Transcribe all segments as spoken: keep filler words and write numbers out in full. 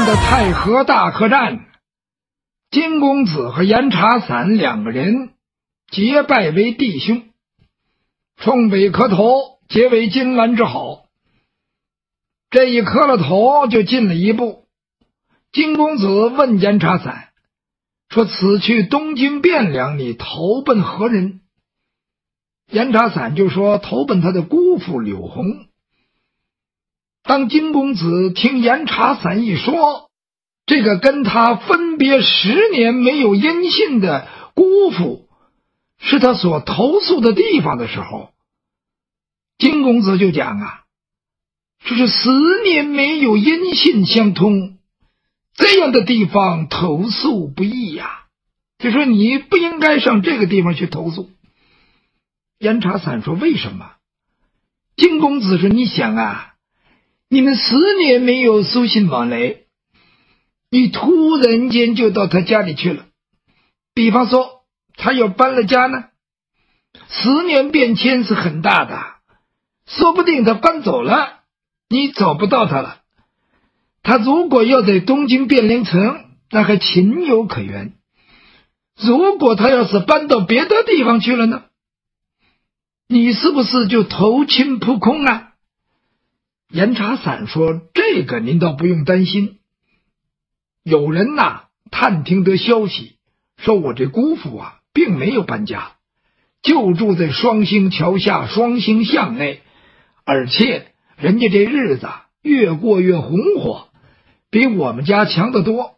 的太和大客栈，金公子和严茶伞两个人结拜为弟兄，冲北磕头，结为金兰之好。这一磕了头，就进了一步。金公子问严茶伞说：“此去东京汴梁，你投奔何人？”严茶伞就说：“投奔他的姑父柳红。”当金公子听严茶伞一说，这个跟他分别十年没有音信的姑父是他所投宿的地方的时候，金公子就讲啊，这是十年没有音信相通，这样的地方投宿不易呀，就说你不应该上这个地方去投宿。严茶伞说：“为什么？”金公子说：“你想啊，你们十年没有书信往来，你突然间就到他家里去了，比方说他要搬了家呢，十年变迁是很大的，说不定他搬走了，你找不到他了。他如果要在东京汴梁城，那还情有可原，如果他要是搬到别的地方去了呢，你是不是就投亲扑空啊？”严茶伞说：“这个您倒不用担心，有人呐探听得消息，说我这姑父啊并没有搬家，就住在双星桥下双星巷内，而且人家这日子越过越红火，比我们家强得多。”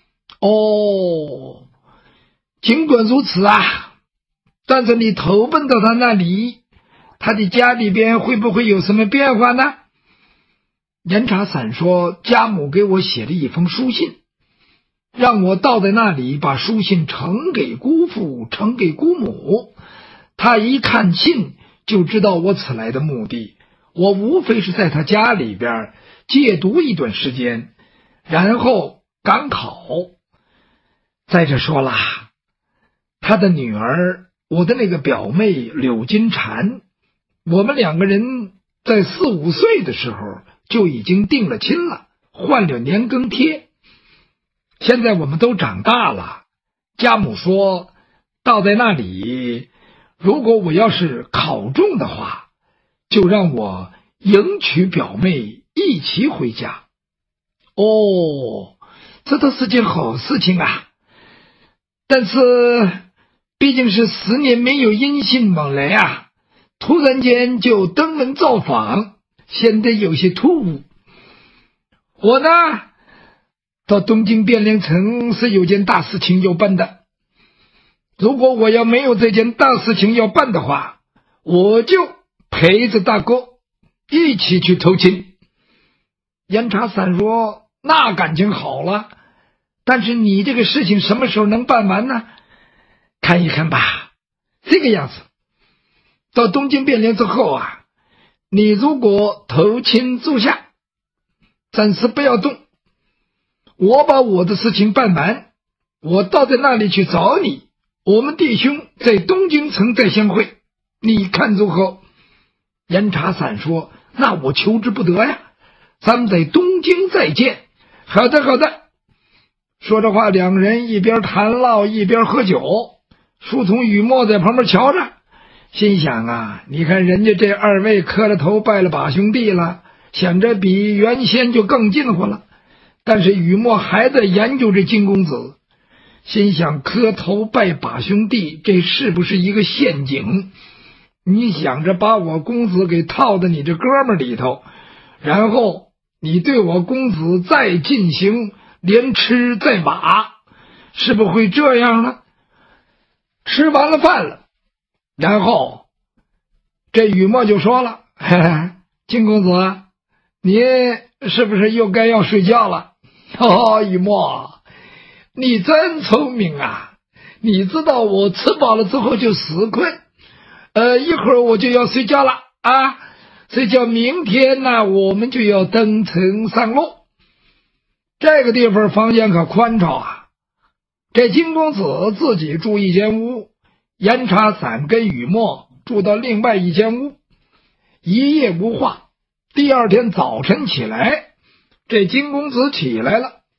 哦，尽管如此啊，但是你投奔到他那里，他的家里边会不会有什么变化呢？严茶伞说：“家母给我写了一封书信，让我到在那里把书信呈给姑父，呈给姑母。他一看信就知道我此来的目的，我无非是在他家里边借读一段时间，然后赶考。再者说啦，他的女儿，我的那个表妹柳金蝉，我们两个人在四五岁的时候就已经定了亲了，换了年庚贴。现在我们都长大了，家母说到在那里，如果我要是考中的话，就让我迎娶表妹一起回家。”哦，这都是件好事情啊，但是毕竟是十年没有音信往来啊，突然间就登门造访，显得有些突兀。我呢，到东京汴梁城是有件大事情要办的，如果我要没有这件大事情要办的话，我就陪着大哥一起去投亲。严茶伞说：“那感情好了，但是你这个事情什么时候能办完呢？看一看吧，这个样子，到东京汴梁之后啊，你如果投亲住下，暂时不要动，我把我的事情办完，我到在那里去找你，我们弟兄在东京城再相会，你看如何？”严茶伞说：“那我求之不得呀，咱们在东京再见。”“好的好的。”说着话，两人一边谈唠一边喝酒。书童雨墨在旁边瞧着，心想啊，你看人家这二位磕了头拜了把兄弟了，想着比原先就更近乎了。但是雨墨还在研究这金公子，心想磕头拜把兄弟，这是不是一个陷阱？你想着把我公子给套在你这哥们里头，然后你对我公子再进行连吃再把，是不是会这样呢？吃完了饭了，然后这雨墨就说了：“嘿嘿，金公子，你是不是又该要睡觉了？”“哦，雨墨，你真聪明啊！你知道我吃饱了之后就死困，呃，一会儿我就要睡觉了啊！睡觉，明天呢，我们就要登城上路。这个地方房间可宽敞啊。这金公子自己住一间屋，严茶伞跟雨墨住到另外一间屋，一夜无话。第二天早晨起来，这金公子起来了，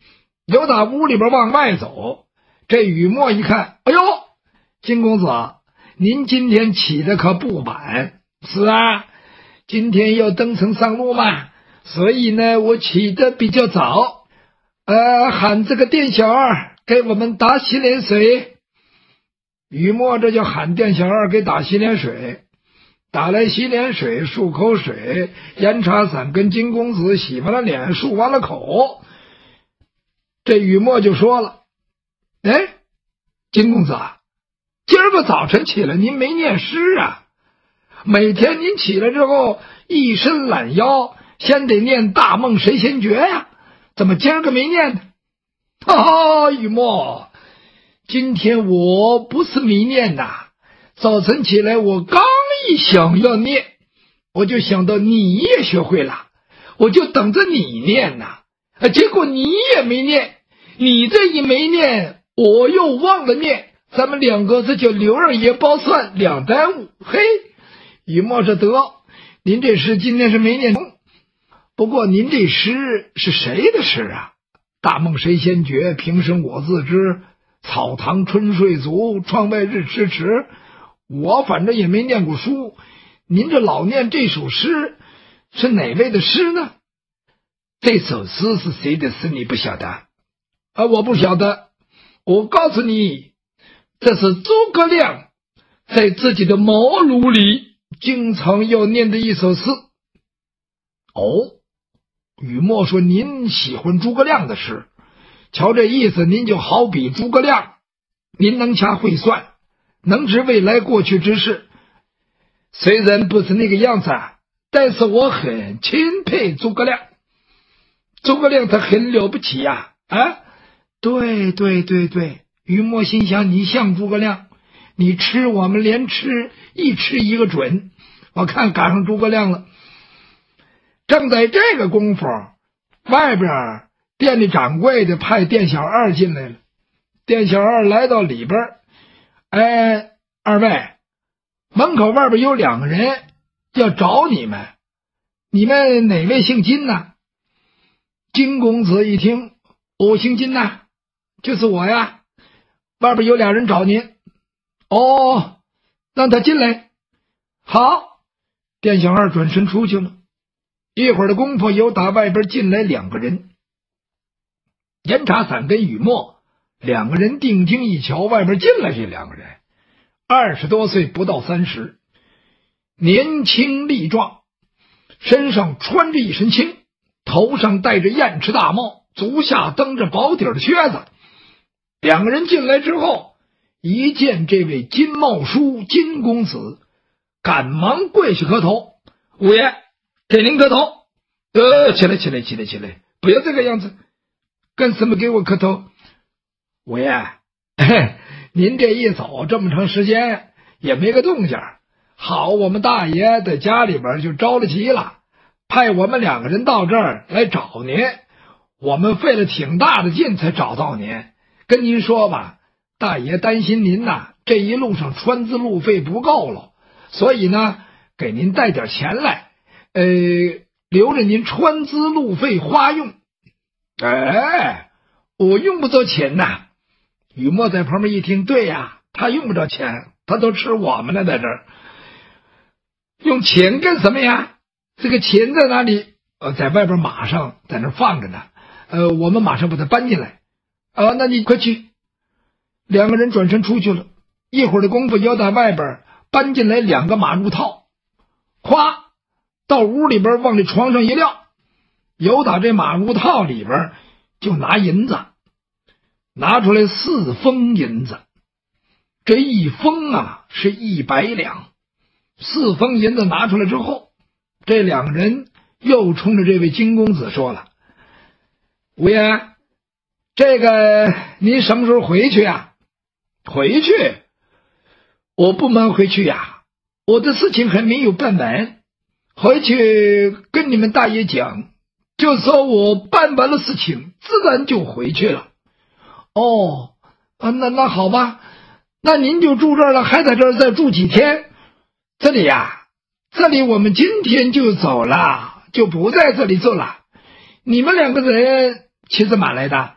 由打屋里边往外走，这雨墨一看，哎呦，金公子，您今天起的可不晚。是啊，今天要登城上路嘛，所以呢，我起的比较早。呃，喊这个店小二给我们打洗脸水。雨墨这就喊店小二给打洗脸水，打来洗脸水，漱口水，严茶伞跟金公子洗完了脸，漱完了口。这雨墨就说了：“哎，金公子啊，今儿个早晨起来您没念诗啊？每天您起来之后一伸懒腰，先得念大梦谁先觉呀，怎么今儿个没念呢？”哈哈，雨墨，今天我不是没念呐，早晨起来我刚一想要念，我就想到你也学会了，我就等着你念呐，结果你也没念，你这一没念，我又忘了念，咱们两个这就刘二爷包算两耽误。嘿，雨墨说得，您这诗今天是没念通，不过您这诗是谁的诗啊？大梦谁先觉，平生我自知，草堂春睡足，窗外日迟迟。我反正也没念过书，您这老念这首诗是哪位的诗呢？这首诗是谁的诗你不晓得啊？我不晓得，我告诉你，这是诸葛亮在自己的茅庐里经常要念的一首诗。哦，雨墨说您喜欢诸葛亮的诗，瞧这意思，您就好比诸葛亮，您能掐会算，能知未来过去之事。虽然不是那个样子啊，但是我很钦佩诸葛亮。诸葛亮他很了不起呀！ 啊, 啊，对对对对，雨墨心想，你像诸葛亮，你吃我们连吃一吃一个准，我看赶上诸葛亮了。正在这个功夫，外边店里掌柜的派店小二进来了。店小二来到里边，哎，二位，门口外边有两个人要找你们，你们哪位姓金呢？金公子一听，我姓金呐，就是我呀，外边有俩人找您。哦，让他进来。好，店小二转身出去了。一会儿的功夫，有打外边进来两个人，严茶伞跟雨墨两个人定睛一瞧，外边进来这两个人二十多岁，不到三十，年轻力壮，身上穿着一身青，头上戴着燕翅大帽，足下蹬着薄底的靴子。两个人进来之后，一见这位金茂叔金公子，赶忙跪下磕头：“五爷，给您磕头。”呃，起来起来起来起来，不要这个样子，干什么给我磕头？五爷，嘿，您这一走这么长时间也没个动静，好，我们大爷在家里边就着了急了，派我们两个人到这儿来找您，我们费了挺大的劲才找到您。跟您说吧，大爷担心您呐，这一路上川资路费不够了，所以呢，给您带点钱来，呃，留着您川资路费花用。哎，我用不着钱呐。雨墨在旁边一听，对呀，他用不着钱，他都吃我们了，在这儿用钱干什么呀？这个钱在哪里？呃，在外边马上在那放着呢，呃，我们马上把它搬进来。啊，那你快去。两个人转身出去了，一会儿的功夫，要在外边搬进来两个马褥套，咵到屋里边往这床上一撂，有打这马褥套里边就拿银子，拿出来四封银子，这一封啊是一百两。四封银子拿出来之后，这两个人又冲着这位金公子说了：“五爷，这个您什么时候回去呀？”“回去？我不忙回去呀，我的事情还没有办完。回去跟你们大爷讲，就说我办完了事情，自然就回去了。”“哦，啊，那那好吧，那您就住这儿了，还在这儿再住几天？”“这里呀，这里我们今天就走了，就不在这里住了。你们两个人骑着马来的？”“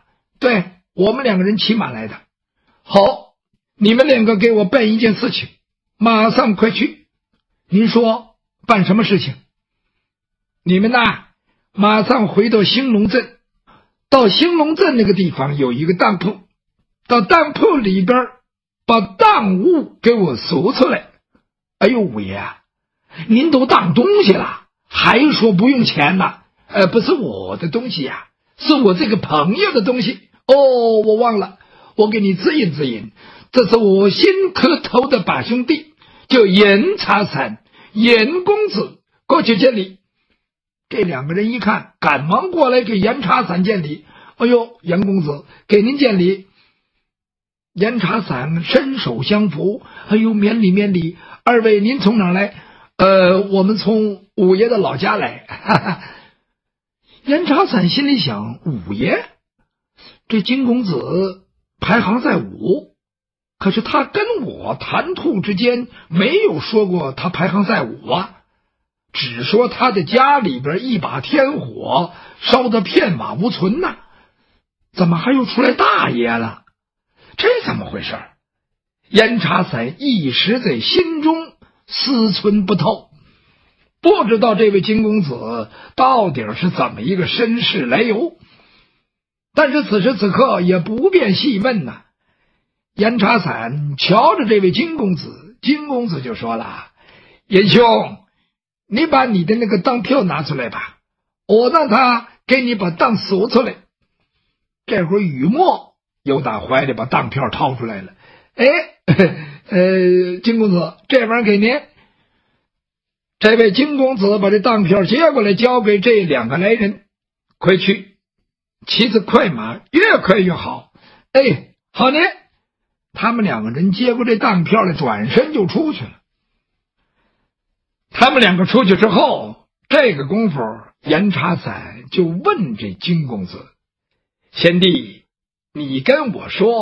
对，我们两个人骑马来的。好，你们两个给我办一件事情，马上快去。您说办什么事情？你们呐，马上回到兴隆镇，到兴隆镇那个地方有一个当铺，到当铺里边把当物给我搜出来。哎呦，五爷啊，您都当东西了，还说不用钱呢？呃，不是我的东西呀、啊，是我这个朋友的东西。哦，我忘了，我给你指引指引，这是我新磕头的把兄弟，叫严茶伞，严公子，过去见礼。这两个人一看，赶忙过来给严茶伞见礼。哎呦，严公子，给您见礼。严茶伞伸手相扶。哎呦，免礼免礼，二位您从哪儿来？呃，我们从五爷的老家来。哈哈。严茶伞心里想，五爷这金公子排行在五，可是他跟我谈吐之间没有说过他排行在五啊，只说他的家里边一把天火烧得片瓦无存呐、啊，怎么还又出来大爷了？这怎么回事？严茶伞一时在心中思忖不透，不知道这位金公子到底是怎么一个身世来由。但是此时此刻也不便细问呐、啊。严茶伞瞧着这位金公子，金公子就说了：“严兄，你把你的那个当票拿出来吧，我让他给你把当数出来。”这会儿雨墨又打怀里把当票掏出来了。哎，呃，金公子，这玩意儿给您。这位金公子把这当票接过来，交给这两个来人，快去，骑着快马，越快越好。哎，好呢。他们两个人接过这当票来，转身就出去了。他们两个出去之后，这个功夫，严茶伞就问这金公子：“贤弟，你跟我说，